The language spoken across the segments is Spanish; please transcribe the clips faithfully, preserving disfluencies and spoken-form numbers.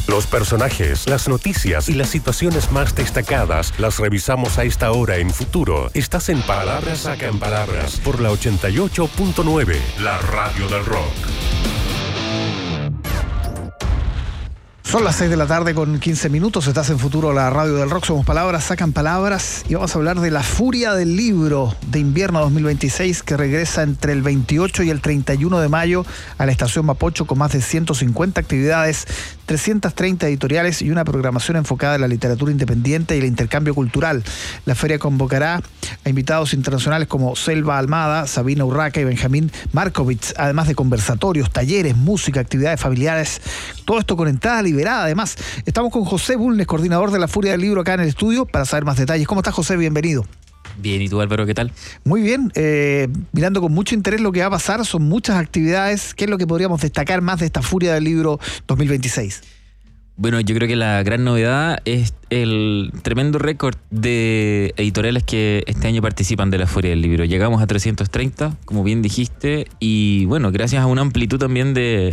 Los personajes, las noticias y las situaciones más destacadas las revisamos a esta hora en Futuro. Estás en Palabras Sacan Palabras por la ochenta y ocho punto nueve, la radio del rock. Son las seis de la tarde con quince minutos, estás en Futuro, la radio del rock, somos Palabras Sacan Palabras y vamos a hablar de la furia del libro de invierno dos mil veintiséis que regresa entre el veintiocho y el treinta y uno de mayo a la Estación Mapocho con más de ciento cincuenta actividades, trescientas treinta editoriales y una programación enfocada en la literatura independiente y el intercambio cultural. La feria convocará a invitados internacionales como Selva Almada, Sabina Urraca y Benjamín Markovits, además de conversatorios, talleres, música, actividades familiares, todo esto con entrada liberada. Además, estamos con José Bulnes, coordinador de la Furia del Libro acá en el estudio, para saber más detalles. ¿Cómo estás, José? Bienvenido. Bien, ¿y tú, Álvaro, qué tal? Muy bien, eh, mirando con mucho interés lo que va a pasar, son muchas actividades. ¿Qué es lo que podríamos destacar más de esta Furia del Libro dos mil veintiséis? Bueno, yo creo que la gran novedad es el tremendo récord de editoriales que este año participan de la Furia del Libro. Llegamos a trescientos treinta, como bien dijiste, y bueno, gracias a una amplitud también de...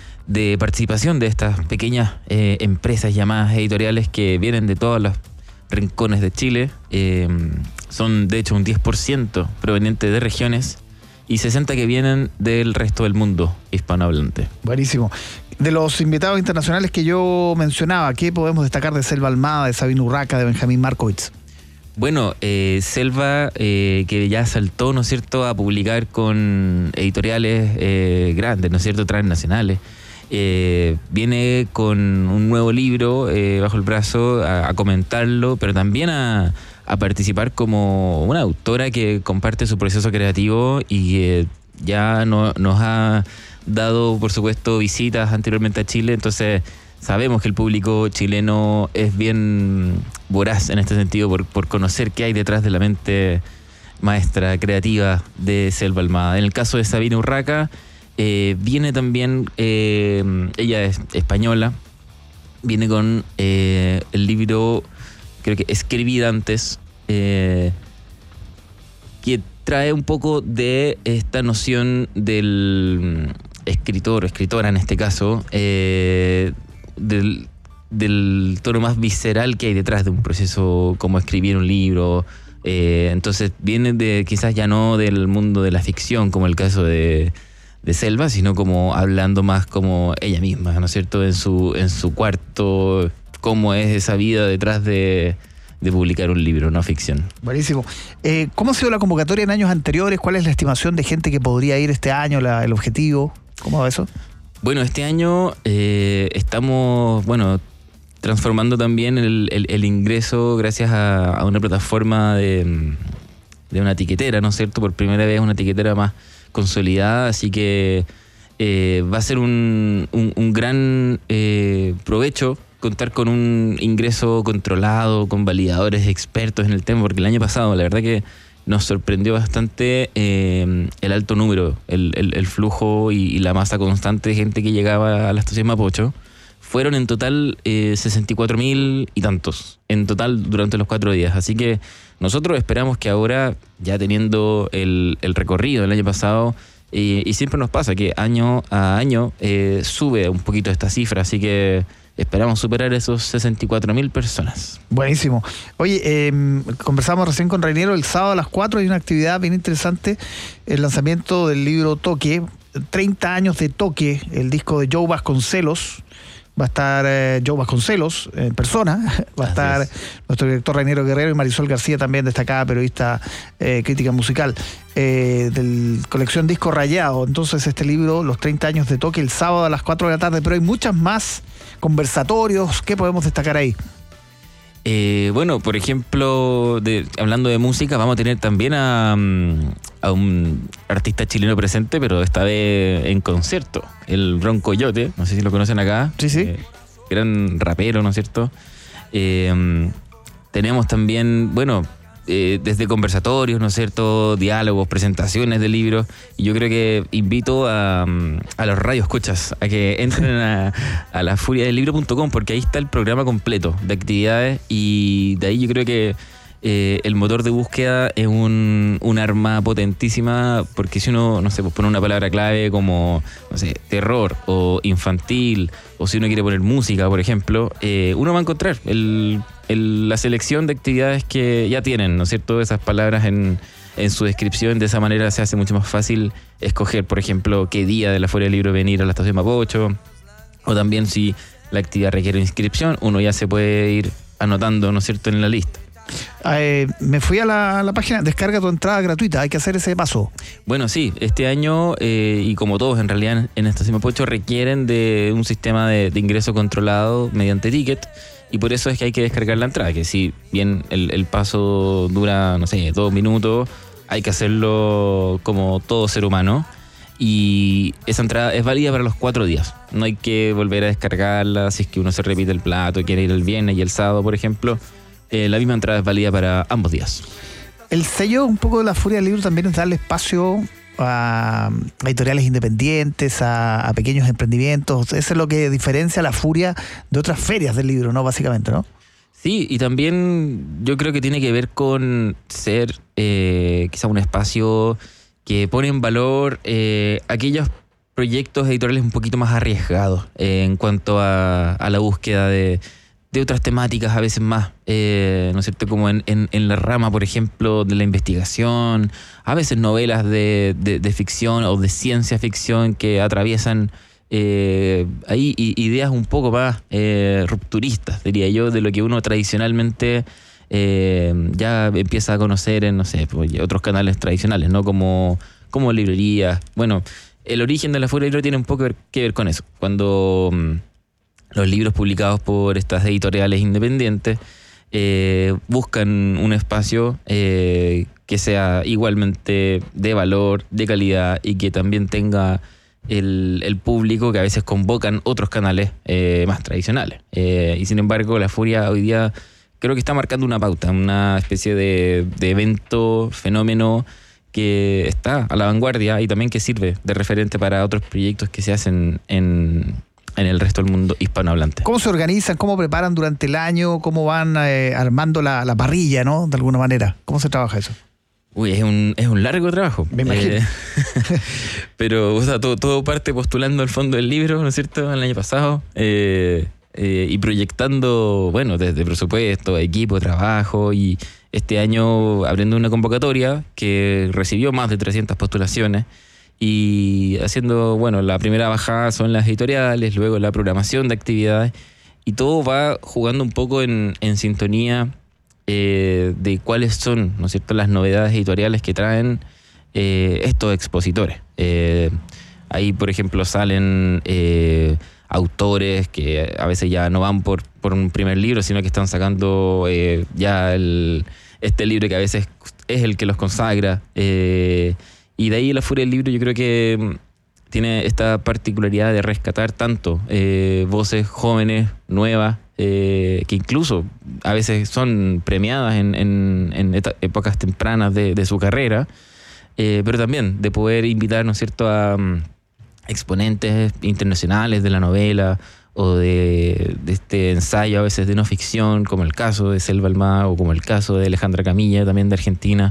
de participación de estas pequeñas eh, empresas llamadas editoriales que vienen de todos los rincones de Chile. Eh, son de hecho un diez por ciento proveniente de regiones y sesenta por ciento que vienen del resto del mundo hispanohablante. Buenísimo. De los invitados internacionales que yo mencionaba, ¿qué podemos destacar de Selva Almada, de Sabina Urraca, de Benjamín Markovits? Bueno, eh, Selva, eh, que ya saltó, ¿no es cierto?, a publicar con editoriales eh, grandes, ¿no es cierto?, transnacionales. Eh, viene con un nuevo libro eh, bajo el brazo a, a comentarlo, pero también a, a participar como una autora que comparte su proceso creativo y que ya no, nos ha dado, por supuesto, visitas anteriormente a Chile. Entonces sabemos que el público chileno es bien voraz en este sentido por, por conocer qué hay detrás de la mente maestra creativa de Selva Almada. En el caso de Sabina Urraca, Eh, viene también, eh, ella es española, viene con eh, el libro, creo que Escribir antes, eh, que trae un poco de esta noción del escritor o escritora en este caso, eh, del, del tono más visceral que hay detrás de un proceso como escribir un libro. Eh, entonces viene de quizás ya no del mundo de la ficción, como el caso de de Selva, sino como hablando más como ella misma, ¿no es cierto?, en su, en su cuarto, cómo es esa vida detrás de, de publicar un libro, no ficción. Buenísimo. Eh, ¿Cómo ha sido la convocatoria en años anteriores? ¿Cuál es la estimación de gente que podría ir este año, la, el objetivo? ¿Cómo va eso? Bueno, este año eh, estamos, bueno, transformando también el, el, el ingreso gracias a, a una plataforma de, de una etiquetera, ¿no es cierto?, por primera vez una etiquetera más consolidada, así que eh, va a ser un, un, un gran eh, provecho contar con un ingreso controlado, con validadores expertos en el tema, porque el año pasado la verdad que nos sorprendió bastante eh, el alto número, el, el, el flujo y, y la masa constante de gente que llegaba a la estación Mapocho. Fueron en total eh, sesenta y cuatro mil y tantos, en total durante los cuatro días. Así que nosotros esperamos que ahora, ya teniendo el, el recorrido del año pasado, eh, y siempre nos pasa que año a año eh, sube un poquito esta cifra, así que esperamos superar esos sesenta y cuatro mil personas. Buenísimo. Oye, eh, conversamos recién con Reinero, el sábado a las cuatro hay una actividad bien interesante, el lanzamiento del libro Toque, treinta años de Toque, el disco de Joe Vasconcelos. Va a estar eh, Joe Vasconcelos en persona, va a estar nuestro director Reinero Guerrero y Marisol García, también destacada periodista eh, crítica musical, eh, del colección Disco Rayado. Entonces este libro, Los treinta años de Toque, el sábado a las cuatro de la tarde, pero hay muchas más conversatorios. ¿Qué podemos destacar ahí? Eh, bueno, por ejemplo, de, hablando de música, vamos a tener también a, a un artista chileno presente, pero esta vez en concierto, el Ron Coyote, no sé si lo conocen acá. Sí, sí. Eh, gran rapero, ¿no es cierto? Eh, tenemos también, bueno, eh, desde conversatorios, ¿no es cierto?, diálogos, presentaciones de libros, y yo creo que invito a, a los radioescuchas a que entren a, a la furia del libro punto com, porque ahí está el programa completo de actividades, y de ahí yo creo que eh, el motor de búsqueda es un, un arma potentísima, porque si uno, no sé, pues pone una palabra clave como, no sé, terror o infantil, o si uno quiere poner música, por ejemplo, eh, uno va a encontrar el, el, la selección de actividades que ya tienen, ¿no es cierto?, esas palabras en, en su descripción. De esa manera se hace mucho más fácil escoger, por ejemplo, qué día de la Feria del Libro venir a la estación Mapocho, o también si la actividad requiere inscripción, uno ya se puede ir anotando, ¿no es cierto?, en la lista. Eh, me fui a la, a la página, descarga tu entrada gratuita, hay que hacer ese paso. Bueno, sí, este año, eh, y como todos en realidad en Estación Mapocho, requieren de un sistema de, de ingreso controlado mediante ticket, y por eso es que hay que descargar la entrada, que si bien el, el paso dura, no sé, dos minutos, hay que hacerlo como todo ser humano. Y esa entrada es válida para los cuatro días. No hay que volver a descargarla si es que uno se repite el plato, quiere ir el viernes y el sábado, por ejemplo. Eh, la misma entrada es válida para ambos días. El sello un poco de la Furia del Libro también es darle espacio a, a editoriales independientes, a, a pequeños emprendimientos. Eso es lo que diferencia a la Furia de otras ferias del libro, ¿no? Básicamente, ¿no? Sí, y también yo creo que tiene que ver con ser eh, quizá un espacio que pone en valor eh, aquellos proyectos editoriales un poquito más arriesgados eh, en cuanto a, a la búsqueda de, de otras temáticas, a veces más, eh, ¿no es cierto?, como en, en, en la rama, por ejemplo, de la investigación, a veces novelas de, de, de ficción o de ciencia ficción que atraviesan eh, ahí ideas un poco más eh, rupturistas, diría yo, de lo que uno tradicionalmente Eh, ya empieza a conocer en, no sé, pues, otros canales tradicionales, ¿no? Como, como librerías. Bueno, el origen de la Furia del Libro tiene un poco que ver con eso. Cuando um, los libros publicados por estas editoriales independientes eh, buscan un espacio eh, que sea igualmente de valor, de calidad, y que también tenga el, el público que a veces convocan otros canales eh, más tradicionales. Eh, y sin embargo, la Furia hoy día creo que está marcando una pauta, una especie de, de evento, fenómeno que está a la vanguardia y también que sirve de referente para otros proyectos que se hacen en, en el resto del mundo hispanohablante. ¿Cómo se organizan? ¿Cómo preparan durante el año? ¿Cómo van eh, armando la, la parrilla, ¿no? De alguna manera. ¿Cómo se trabaja eso? Uy, es un, es un largo trabajo. Me imagino. Eh, pero o sea, todo, todo parte postulando el fondo del libro, ¿no es cierto?, el año pasado. Eh, Eh, y proyectando, bueno, desde presupuesto, equipo, trabajo, y este año abriendo una convocatoria que recibió más de trescientas postulaciones y haciendo, bueno, la primera bajada son las editoriales, luego la programación de actividades, y todo va jugando un poco en, en sintonía eh, de cuáles son, ¿no es cierto?, las novedades editoriales que traen eh, estos expositores. Eh, ahí, por ejemplo, salen Eh, autores que a veces ya no van por, por un primer libro, sino que están sacando eh, ya el, este libro que a veces es el que los consagra. Eh, y de ahí la Furia del Libro yo creo que tiene esta particularidad de rescatar tanto eh, voces jóvenes, nuevas, eh, que incluso a veces son premiadas en, en, en épocas tempranas de, de su carrera, eh, pero también de poder invitar, ¿no es cierto?, a exponentes internacionales de la novela o de, de este ensayo a veces de no ficción, como el caso de Selva Almada o como el caso de Alejandra Camilla, también de Argentina,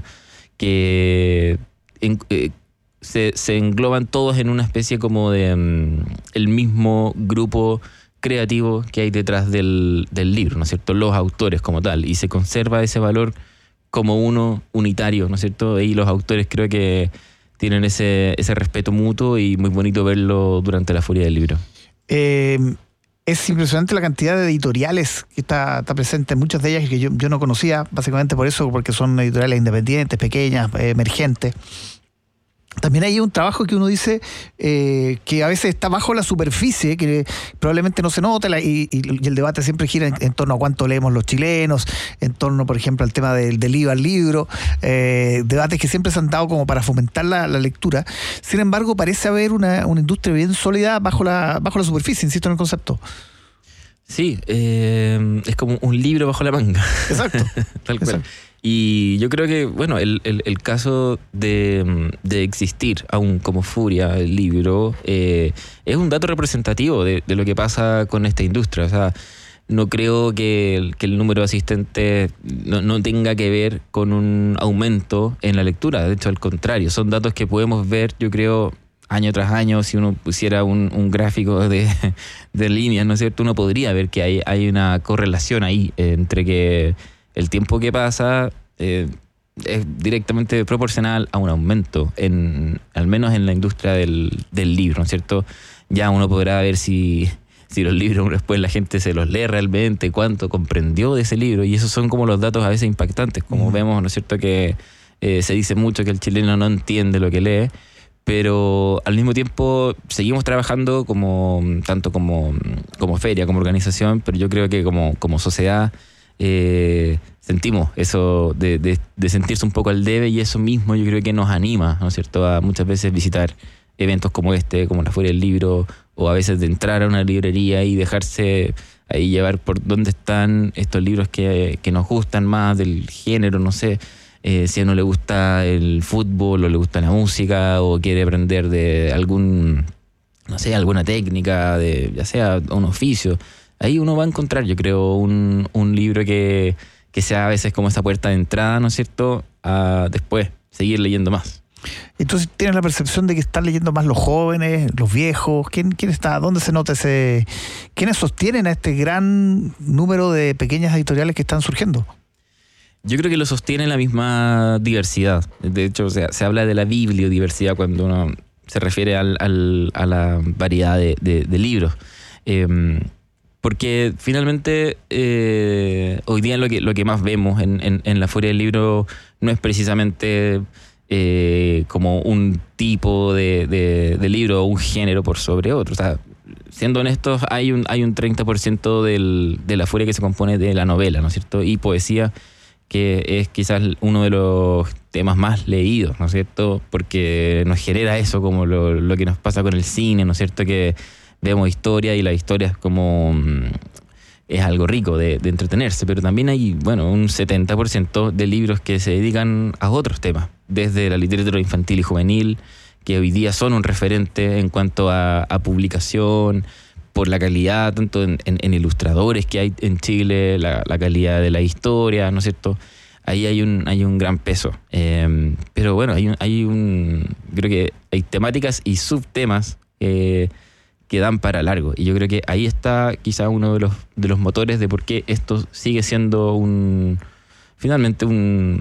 que en, eh, se, se engloban todos en una especie como de um, el mismo grupo creativo que hay detrás del, del libro, ¿no es cierto?, los autores como tal, y se conserva ese valor como uno unitario, ¿no es cierto?, y los autores creo que tienen ese, ese respeto mutuo, y muy bonito verlo durante la Furia del Libro. Eh, es impresionante la cantidad de editoriales que está, está presente, muchas de ellas que yo, yo no conocía, básicamente por eso, porque son editoriales independientes, pequeñas, eh, emergentes. También hay un trabajo que uno dice eh, que a veces está bajo la superficie, que probablemente no se nota, la, y, y el debate siempre gira en, en torno a cuánto leemos los chilenos, en torno, por ejemplo, al tema del, del I V A al libro, eh, debates que siempre se han dado como para fomentar la, la lectura. Sin embargo, parece haber una, una industria bien sólida bajo la, bajo la superficie, insisto en el concepto. Sí, eh, es como un libro bajo la manga. Exacto. Tal cual. Exacto. Y yo creo que, bueno, el, el, el caso de, de existir aún como Furia, el libro, eh, es un dato representativo de, de lo que pasa con esta industria. O sea, no creo que el, que el número de asistentes no, no tenga que ver con un aumento en la lectura. De hecho, al contrario, son datos que podemos ver, yo creo, año tras año. Si uno pusiera un, un gráfico de, de líneas, ¿no es cierto?, uno podría ver que hay, hay una correlación ahí eh, entre que el tiempo que pasa eh, es directamente proporcional a un aumento, en al menos en la industria del, del libro, ¿no es cierto? Ya uno podrá ver si, si los libros después la gente se los lee realmente, cuánto comprendió de ese libro, y esos son como los datos a veces impactantes, como mm. vemos, ¿no es cierto?, que eh, se dice mucho que el chileno no entiende lo que lee, pero al mismo tiempo seguimos trabajando como tanto como, como feria, como organización, pero yo creo que como, como sociedad eh, sentimos eso de, de, de sentirse un poco al debe, y eso mismo yo creo que nos anima, ¿no es cierto?, a muchas veces visitar eventos como este, como la Feria del Libro, o a veces de entrar a una librería y dejarse ahí llevar por dónde están estos libros que, que nos gustan más del género, no sé. Eh, si a uno le gusta el fútbol o le gusta la música o quiere aprender de algún, no sé, alguna técnica, de ya sea un oficio, ahí uno va a encontrar, yo creo, un, un libro que, que sea a veces como esa puerta de entrada, ¿no es cierto?, a después seguir leyendo más. Entonces, ¿tienes la percepción de que están leyendo más los jóvenes, los viejos? ¿Quién, quién está? ¿Dónde se nota ese...? ¿Quiénes sostienen a este gran número de pequeñas editoriales que están surgiendo? Yo creo que lo sostiene la misma diversidad. De hecho, o sea, se habla de la bibliodiversidad cuando uno se refiere al, al, a la variedad de, de, de libros. Eh, porque finalmente eh, hoy día lo que, lo que más vemos en, en, en la Feria del Libro no es precisamente eh, como un tipo de, de, de libro o un género por sobre otro. O sea, siendo honestos, hay un, hay un treinta por ciento del, de la feria que se compone de la novela, ¿no es cierto?, y poesía, que es quizás uno de los temas más leídos, ¿no es cierto?, porque nos genera eso, como lo, lo que nos pasa con el cine, ¿no es cierto?, que vemos historia y la historia es como es algo rico de, de entretenerse, pero también hay, bueno, un setenta por ciento de libros que se dedican a otros temas, desde la literatura infantil y juvenil, que hoy día son un referente en cuanto a, a publicación, por la calidad, tanto en, en, en ilustradores que hay en Chile, la, la calidad de la historia, ¿no es cierto? Ahí hay un, hay un gran peso. Eh, pero bueno, hay un, hay un... Creo que hay temáticas y subtemas eh, que dan para largo. Y yo creo que ahí está quizá uno de los, de los motores de por qué esto sigue siendo un... Finalmente un...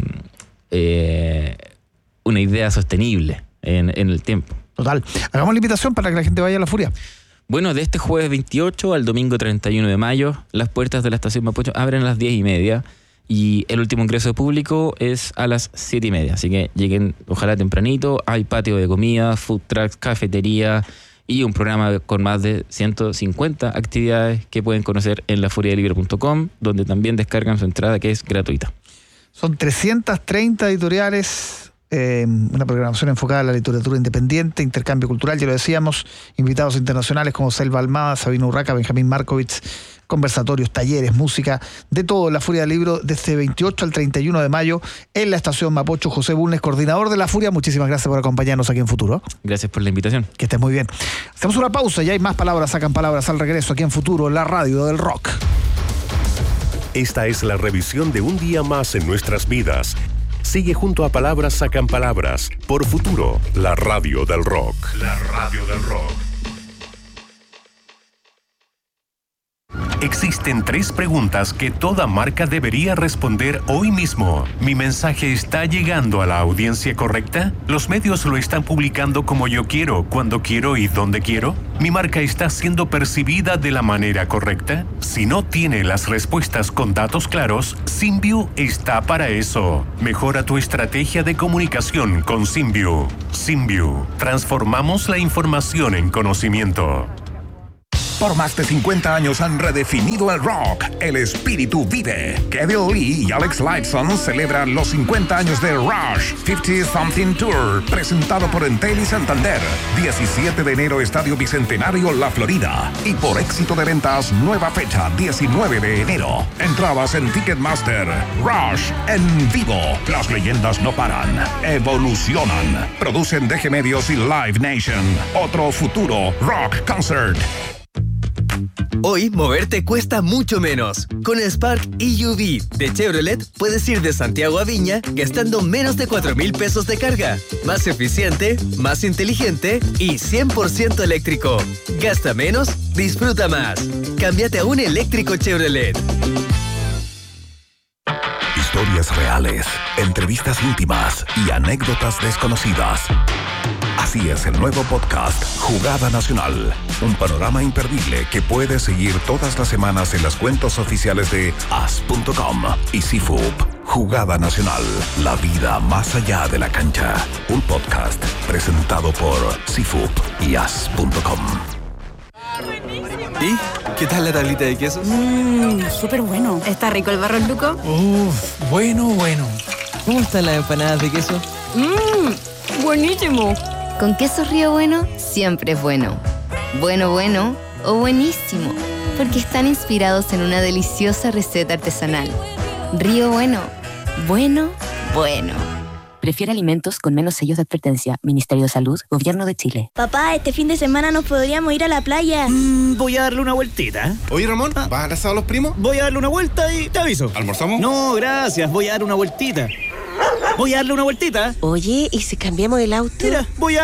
Eh, una idea sostenible en, en el tiempo. Total. Hagamos la invitación para que la gente vaya a la Furia. Bueno, de este jueves veintiocho al domingo treinta y uno de mayo, las puertas de la estación Mapocho abren a las diez y media y el último ingreso público es a las siete y media. Así que lleguen, ojalá tempranito. Hay patio de comida, food trucks, cafetería y un programa con más de ciento cincuenta actividades que pueden conocer en la furia del libro punto com, donde también descargan su entrada, que es gratuita. Son trescientas treinta editoriales. Eh, una programación enfocada a la literatura independiente, intercambio cultural, ya lo decíamos, invitados internacionales como Selva Almada, Sabino Urraca, Benjamín Markovitz, conversatorios, talleres, música, de todo. La Furia del Libro desde veintiocho al treinta y uno de mayo en la estación Mapocho. José Bulnes, coordinador de la Furia, muchísimas gracias por acompañarnos aquí en Futuro. Gracias por la invitación. Que estés muy bien. Hacemos una pausa y hay más palabras, sacan palabras al regreso aquí en Futuro, la radio del rock. Esta es la revisión de un día más en nuestras vidas. Sigue junto a Palabras Sacan Palabras por Futuro, la radio del rock. La radio del rock. Existen tres preguntas que toda marca debería responder hoy mismo. ¿Mi mensaje está llegando a la audiencia correcta? ¿Los medios lo están publicando como yo quiero, cuando quiero y donde quiero? ¿Mi marca está siendo percibida de la manera correcta? Si no tiene las respuestas con datos claros, Symview está para eso. Mejora tu estrategia de comunicación con Symview. Symview. Transformamos la información en conocimiento. Por más de cincuenta años han redefinido el rock. El espíritu vive. Kevin Lee y Alex Lifeson celebran los cincuenta años de Rush cincuenta Something Tour, presentado por Entel y Santander. diecisiete de enero, Estadio Bicentenario, La Florida. Y por éxito de ventas, nueva fecha, diecinueve de enero. Entradas en Ticketmaster. Rush en vivo. Las leyendas no paran, evolucionan. Producen D G Medios y Live Nation. Otro futuro rock concert. Hoy, moverte cuesta mucho menos. Con el Spark E U V de Chevrolet, puedes ir de Santiago a Viña gastando menos de cuatro mil pesos de carga. Más eficiente, más inteligente y cien por ciento eléctrico. Gasta menos, disfruta más. Cámbiate a un eléctrico Chevrolet. Historias reales, entrevistas íntimas y anécdotas desconocidas. Así es el nuevo podcast Jugada Nacional, un panorama imperdible que puedes seguir todas las semanas en las cuentas oficiales de as punto com y C F U P. Jugada Nacional, la vida más allá de la cancha. Un podcast presentado por C F U P y as punto com. ¿Y qué tal la tablita de quesos? Mmm, súper bueno. ¿Está rico el barro luco? Uff, bueno, bueno. ¿Cómo están las empanadas de queso? Mmm, buenísimo. Con queso Río Bueno, siempre es bueno. Bueno, bueno o buenísimo. Porque están inspirados en una deliciosa receta artesanal. Río Bueno. Bueno, bueno. Prefiere alimentos con menos sellos de advertencia. Ministerio de Salud, Gobierno de Chile. Papá, este fin de semana nos podríamos ir a la playa. Mm, voy a darle una vueltita. Oye, Ramón, ¿vas al asado a los primos? Voy a darle una vuelta y te aviso. ¿Almorzamos? No, gracias. Voy a dar una vueltita. Voy a darle una vueltita. Oye, ¿y si cambiamos el auto? Mira, voy a